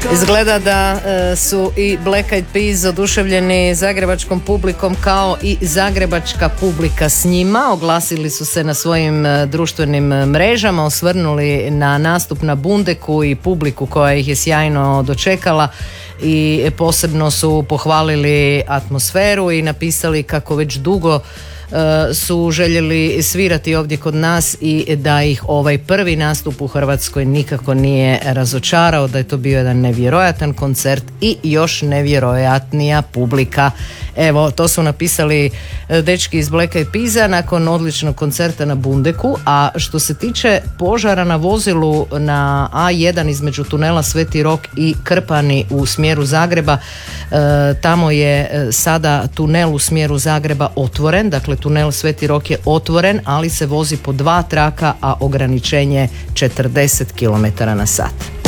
Izgleda da su i Black Eyed Peas oduševljeni zagrebačkom publikom kao i zagrebačka publika s njima. Oglasili su se na svojim društvenim mrežama, osvrnuli na nastup na Bundeku i publiku koja ih je sjajno dočekala i posebno su pohvalili atmosferu i napisali kako već dugo su željeli svirati ovdje kod nas i da ih ovaj prvi nastup u Hrvatskoj nikako nije razočarao, da je to bio jedan nevjerojatan koncert i još nevjerojatnija publika. Evo, to su napisali dečki iz Black Eyed Peasa nakon odličnog koncerta na Bundeku. A što se tiče požara na vozilu na A1 između tunela Sveti Rok i Krpani u smjeru Zagreba, tamo je sada tunel u smjeru Zagreba otvoren, dakle tunel Sveti Rok je otvoren, ali se vozi po 2 traka, a ograničenje 40 km/h.